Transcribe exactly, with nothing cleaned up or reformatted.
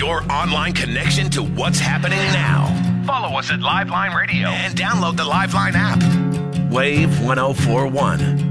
your online connection to what's happening now. Follow us at Liveline Radio and download the Liveline app. Wave ten forty-one.